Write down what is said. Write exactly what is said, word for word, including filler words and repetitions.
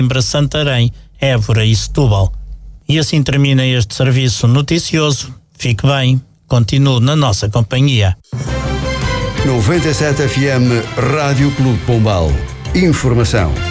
Coimbra, Santarém, Évora e Setúbal. E assim termina este serviço noticioso. Fique bem, continue na nossa companhia. noventa e sete F M Rádio Clube Pombal. Informação.